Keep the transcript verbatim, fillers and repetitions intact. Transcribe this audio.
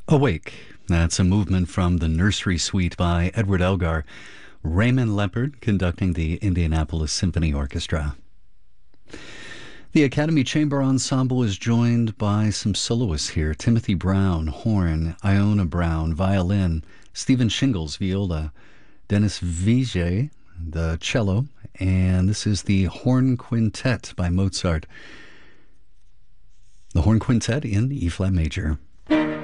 Awake. That's a movement from the Nursery Suite by Edward Elgar. Raymond Leppard conducting the Indianapolis Symphony Orchestra. The Academy Chamber Ensemble is joined by some soloists here. Timothy Brown, horn; Iona Brown, violin; Stephen Shingles, viola; Dennis Vijay, the cello, and this is the Horn Quintet by Mozart. The Horn Quintet in E-flat major.